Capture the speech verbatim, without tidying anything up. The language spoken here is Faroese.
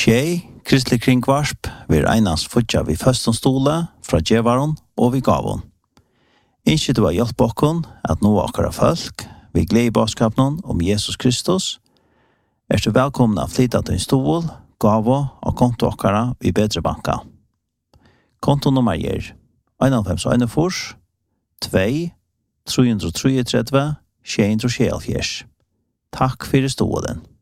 Tjej, kristelig kringvarsp, vi einast futja vi først stola fra djevaron og vi gavon. Innskje du har hjelp okkon at nå akkara folk, vi gleder i baskapnon om Jesus Kristus, er du velkomna å flytta til en stol, gavo og konto akkara vi bedre banka. Kontonummer er en fem en fors, två, tre tre tre, tjej tre tjej. Takk for stolen.